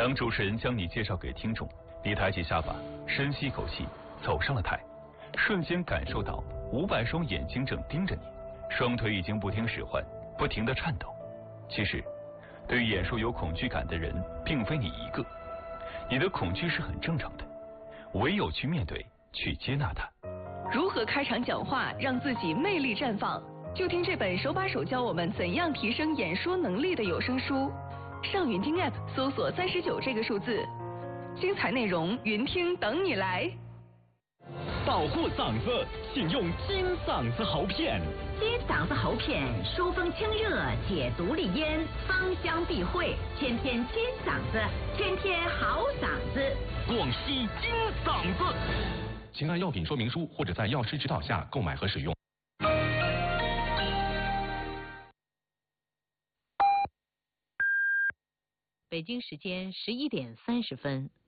当主持人将你介绍给听众，你抬起下巴，深吸一口气，走上了台，瞬间感受到500双眼睛正盯着你，双腿已经不听使唤，不停地颤抖。其实，对于演说有恐惧感的人，并非你一个，你的恐惧是很正常的，唯有去面对，去接纳它。 如何开场讲话让自己魅力绽放？就听这本手把手教我们怎样提升演说能力的有声书。上云听 App 搜索39这个数字，精彩内容云听等你来。 保护嗓子，请用金嗓子喉片。 金嗓子喉片，疏风清热，解毒利咽，芳香避秽，天天金嗓子，天天好嗓子。 广西金嗓子。请按药品说明书或者在药师指导下购买和使用。 北京时间11点30分。